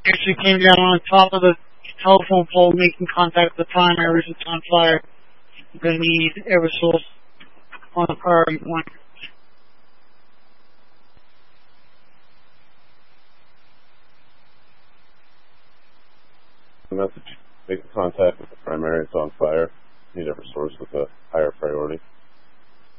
actually came down on top of the telephone pole making contact with the primary, which is on fire. You're going to need air source on the priority one. Message, make contact with the primary, it's on fire. Need every source with a higher priority.